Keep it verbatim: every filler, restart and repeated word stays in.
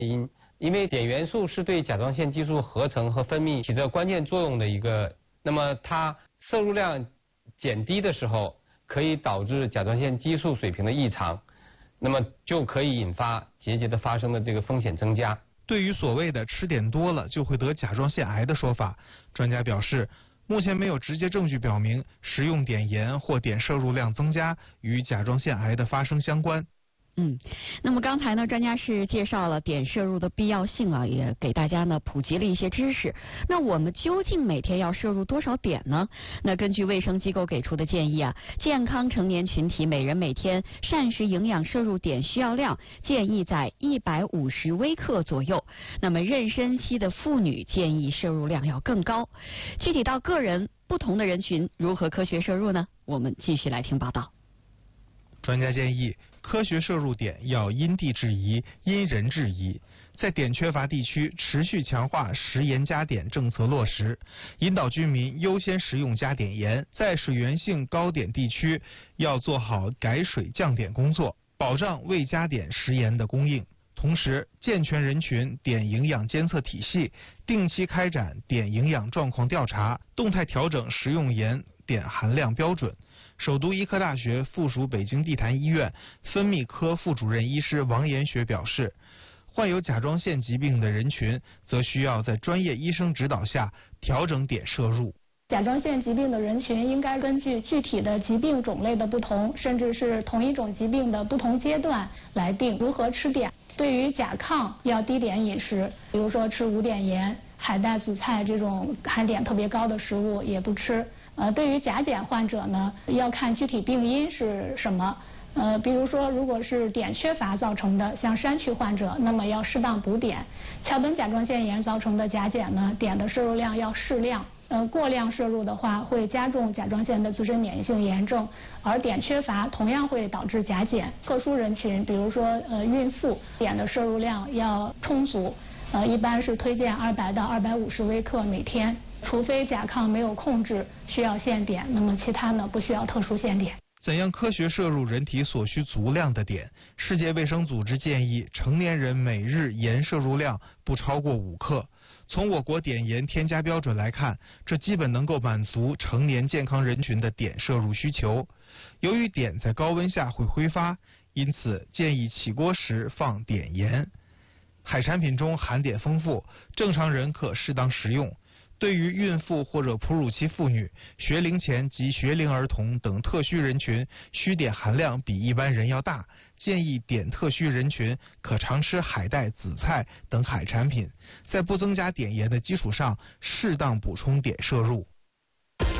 因，因为碘元素是对甲状腺激素合成和分泌起着关键作用的一个，那么它摄入量减低的时候，可以导致甲状腺激素水平的异常，那么就可以引发结节的发生的这个风险增加。 对于所谓的吃碘多了就会得甲状腺癌的说法，专家表示，目前没有直接证据表明食用碘盐或碘摄入量增加与甲状腺癌的发生相关。 嗯，那么刚才呢，专家是介绍了碘摄入的必要性啊，也给大家呢普及了一些知识。那我们究竟每天要摄入多少碘呢？那根据卫生机构给出的建议啊，健康成年群体每人每天膳食营养摄入碘需要量建议在一百五十微克左右。那么妊娠期的妇女建议摄入量要更高。具体到个人不同的人群如何科学摄入呢？我们继续来听报道。 专家建议，科学摄入碘要因地制宜、因人制宜，在碘缺乏地区持续强化食盐加碘政策落实，引导居民优先食用加碘盐。在水源性高碘地区，要做好改水降碘工作，保障未加碘食盐的供应。同时，健全人群碘营养监测体系，定期开展碘营养状况调查，动态调整食用盐碘含量标准。首都医科大学附属北京地坛医院分泌科副主任医师王延学表示，患有甲状腺疾病的人群则需要在专业医生指导下调整碘摄入。 甲状腺疾病的人群应该根据具体的疾病种类的不同，甚至是同一种疾病的不同阶段来定如何吃碘。对于甲亢要低碘饮食，比如说吃无碘盐、海带、紫菜这种含碘特别高的食物也不吃。呃，对于甲减患者呢，要看具体病因是什么。呃，比如说，如果是碘缺乏造成的，像山区患者，那么要适当补碘。桥本甲状腺炎造成的甲减呢，碘的摄入量要适量。呃，过量摄入的话，会加重甲状腺的自身免疫性炎症，而碘缺乏同样会导致甲减。特殊人群，比如说呃孕妇，碘的摄入量要充足。呃，一般是推荐二百到二百五十微克每天。除非甲亢没有控制需要限碘，那么其他呢不需要特殊限碘。 怎样科学摄入人体所需足量的碘？世界卫生组织建议成年人每日盐摄入量不超过五克。从我国碘盐添加标准来看，这基本能够满足成年健康人群的碘摄入需求。由于碘在高温下会挥发，因此建议起锅时放碘盐。海产品中含碘丰富，正常人可适当食用。对于孕妇或者哺乳期妇女、学龄前及学龄儿童等特需人群，需碘含量比一般人要大，建议碘特需人群可常吃海带、紫菜等海产品，在不增加碘盐的基础上，适当补充碘摄入。